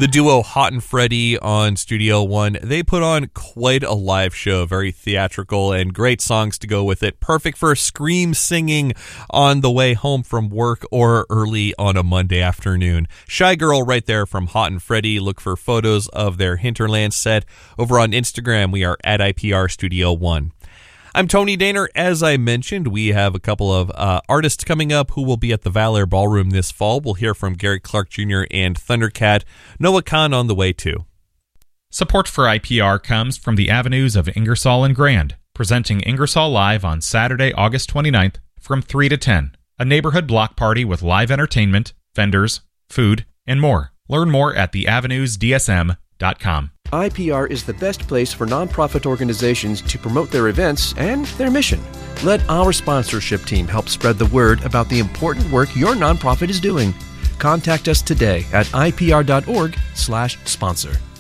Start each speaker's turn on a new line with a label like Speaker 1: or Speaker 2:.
Speaker 1: The duo Hot and Freddie on Studio One, they put on quite a live show, very theatrical and great songs to go with it. Perfect for scream singing on the way home from work or early on a Monday afternoon. Shy Girl right there from Hot and Freddie. Look for photos of their Hinterland set over on Instagram. We are at IPR Studio One. I'm Tony Daner. As I mentioned, we have a couple of artists coming up who will be at the Valor Ballroom this fall. We'll hear from Gary Clark Jr. and Thundercat. Noah Khan on the way, too.
Speaker 2: Support for IPR comes from the Avenues of Ingersoll and Grand, presenting Ingersoll Live on Saturday, August 29th from 3 to 10. A neighborhood block party with live entertainment, vendors, food, and more. Learn more at theavenusdsm.com.
Speaker 3: IPR is the best place for nonprofit organizations to promote their events and their mission. Let our sponsorship team help spread the word about the important work your nonprofit is doing. Contact us today at ipr.org/sponsor.